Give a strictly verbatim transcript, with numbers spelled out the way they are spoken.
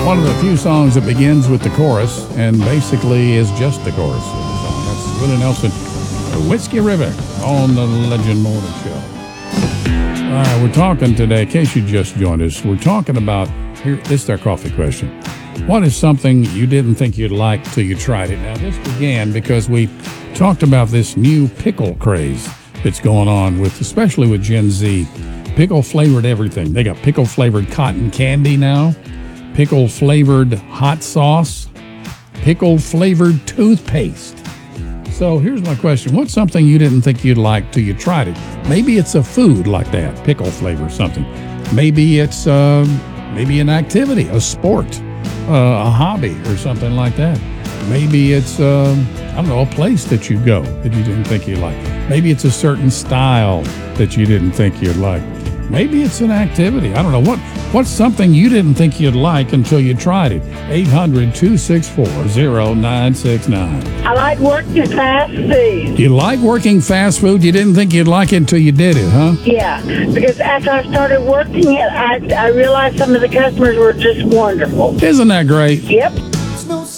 one of the few songs that begins with the chorus and basically is just the chorus of the song. That's Willie Nelson, the Whiskey River on the Legend Morning Show. Uh, we're talking today, in case you just joined us, we're talking about, here, this is our coffee question. What is something you didn't think you'd like till you tried it? Now, this began because we talked about this new pickle craze that's going on with, especially with Gen Z. Pickle flavored everything. They got pickle flavored cotton candy now, pickle flavored hot sauce, pickle flavored toothpaste. So here's my question. What's something you didn't think you'd like till you tried it? Maybe it's a food like that, pickle flavor something. Maybe it's uh, maybe an activity, a sport, uh, a hobby or something like that. Maybe it's, uh, I don't know, a place that you go that you didn't think you'd like. Maybe it's a certain style that you didn't think you'd like. Maybe it's an activity. I don't know. What What's something you didn't think you'd like until you tried it? eight hundred, two six four, zero nine six nine. I like working fast food. You like working fast food? You didn't think you'd like it until you did it, huh? Yeah, because after I started working it, I, I realized some of the customers were just wonderful. Isn't that great? Yep.